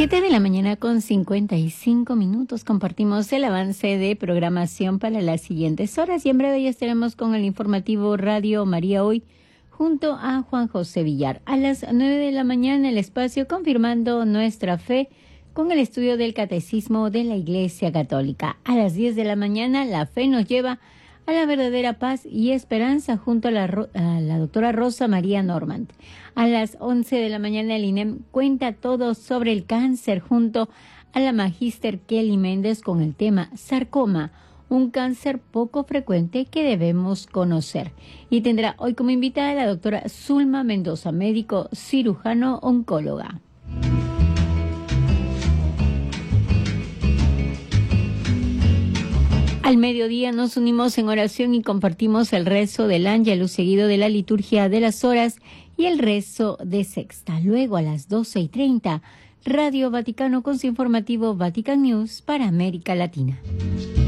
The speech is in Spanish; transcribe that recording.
7 de la mañana con 55 minutos. Compartimos el avance de programación para las siguientes horas y en breve ya estaremos con el informativo Radio María Hoy junto a Juan José Villar. A las 9 de la mañana el espacio Confirmando Nuestra Fe con el estudio del Catecismo de la Iglesia Católica. A las 10 de la mañana la fe nos lleva a la verdadera paz y esperanza junto a la doctora Rosa María Normand. A las 11 de la mañana el INEM cuenta todo sobre el cáncer junto a la magíster Kelly Méndez con el tema sarcoma, un cáncer poco frecuente que debemos conocer. Y tendrá hoy como invitada a la doctora Zulma Mendoza, médico cirujano oncóloga. Al mediodía nos unimos en oración y compartimos el rezo del Ángelus seguido de la liturgia de las horas y el rezo de sexta. Luego a las 12:30, Radio Vaticano con su informativo Vatican News para América Latina.